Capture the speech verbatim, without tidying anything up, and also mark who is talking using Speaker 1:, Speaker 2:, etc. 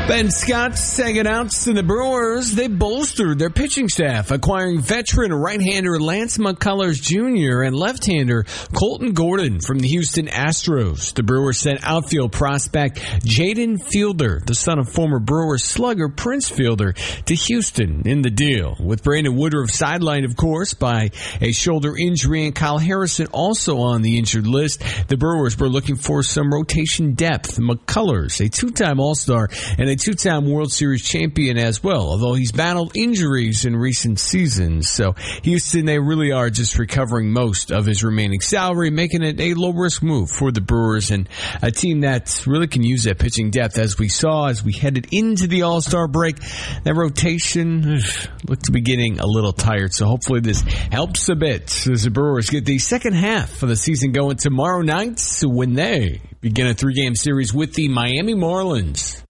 Speaker 1: Ben Scott's hanging out to the Brewers. They bolstered their pitching staff, acquiring veteran right-hander Lance McCullers Junior and left-hander Colton Gordon from the Houston Astros. The Brewers sent outfield prospect Jaden Fielder, the son of former Brewers slugger Prince Fielder, to Houston in the deal. With Brandon Woodruff sidelined, of course, by a shoulder injury, and Kyle Harrison also on the injured list, the Brewers were looking for some rotation depth. McCullers, a two-time All-Star and a two-time World Series champion as well, although he's battled injuries in recent seasons. So Houston, they really are just recovering most of his remaining salary, making it a low-risk move for the Brewers, and a team that really can use that pitching depth, as we saw as we headed into the All-Star break. That rotation ugh, looked to be getting a little tired, so hopefully this helps a bit as the Brewers get the second half of the season going tomorrow night when they begin a three-game series with the Miami Marlins.